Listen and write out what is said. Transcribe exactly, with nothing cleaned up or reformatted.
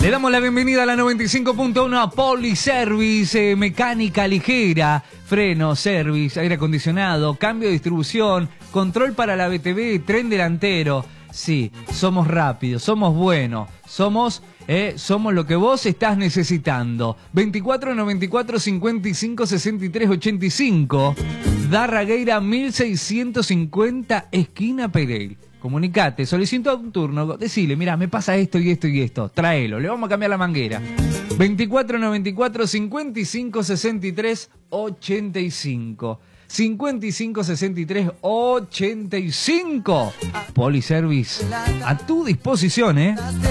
Le damos la bienvenida a la noventa y cinco punto uno a Poliservice, eh, mecánica ligera, freno, service, aire acondicionado, cambio de distribución, control para la B T V, tren delantero. Sí, somos rápidos, somos buenos, somos, eh, somos lo que vos estás necesitando. veinticuatro noventa y cuatro cincuenta y cinco sesenta y tres ochenta y cinco, Darragueira mil seiscientos cincuenta, esquina Pereira. Comunicate, solicita un turno, decile, mira, me pasa esto y esto y esto, tráelo, le vamos a cambiar la manguera. veinticuatro noventa y cuatro cincuenta y cinco sesenta y tres ochenta y cinco. cincuenta y cinco sesenta y tres ochenta y cinco. Poliservice, a tu disposición, ¿eh?